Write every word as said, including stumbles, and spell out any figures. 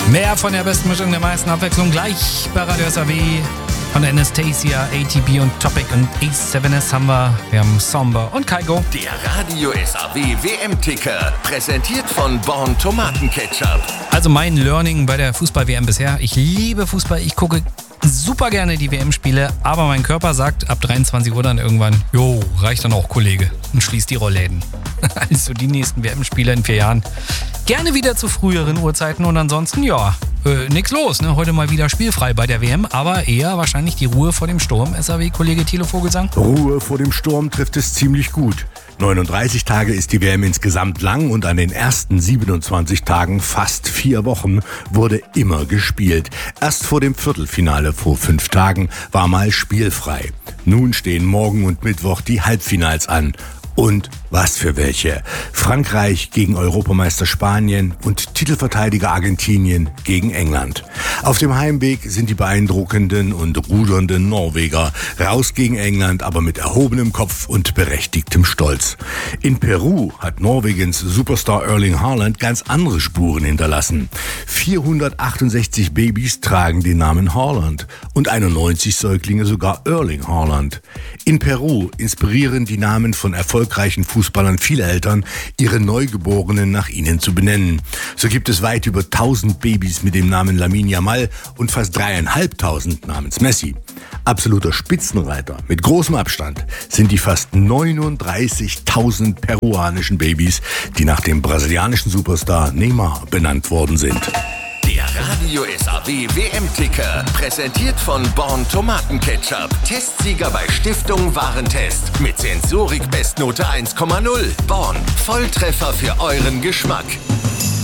Mehr von der besten Mischung der meisten Abwechslung gleich bei Radio S A W. Von Anastasia, A T B und Topic und A sieben S haben wir. Wir haben Somber und Kaigo. Der Radio S A W W M-Ticker, präsentiert von Born Tomatenketchup. Also mein Learning bei der Fußball-W M bisher. Ich liebe Fußball, ich gucke super gerne die W M-Spiele, aber mein Körper sagt ab dreiundzwanzig Uhr dann irgendwann, jo, reicht dann auch, Kollege, und schließt die Rollläden. Also die nächsten W M-Spiele in vier Jahren. Gerne wieder zu früheren Uhrzeiten und ansonsten, ja, äh, nix los, ne? Heute mal wieder spielfrei bei der W M, aber eher wahrscheinlich die Ruhe vor dem Sturm, S A W-Kollege Thilo Vogelsang. Ruhe vor dem Sturm trifft es ziemlich gut. neununddreißig Tage ist die W M insgesamt lang und an den ersten siebenundzwanzig Tagen, fast vier Wochen, wurde immer gespielt. Erst vor dem Viertelfinale vor fünf Tagen war mal spielfrei. Nun stehen morgen und Mittwoch die Halbfinals an. Und was für welche. Frankreich gegen Europameister Spanien und Titelverteidiger Argentinien gegen England. Auf dem Heimweg sind die beeindruckenden und rudernden Norweger raus gegen England, aber mit erhobenem Kopf und berechtigtem Stolz. In Peru hat Norwegens Superstar Erling Haaland ganz andere Spuren hinterlassen. vierhundertachtundsechzig Babys tragen den Namen Haaland und einundneunzig Säuglinge sogar Erling Haaland. In Peru inspirieren die Namen von erfolgreichen Fußballern viele Eltern, ihre Neugeborenen nach ihnen zu benennen. So gibt es weit über tausend Babys mit dem Namen Lamine Yamal und fast dreieinhalbtausend namens Messi. Absoluter Spitzenreiter mit großem Abstand sind die fast neununddreißigtausend peruanischen Babys, die nach dem brasilianischen Superstar Neymar benannt worden sind. Der Radio S A W W M-Ticker, präsentiert von Born Tomatenketchup. Testsieger bei Stiftung Warentest. Mit Sensorik Bestnote eins Komma null. Born, Volltreffer für euren Geschmack.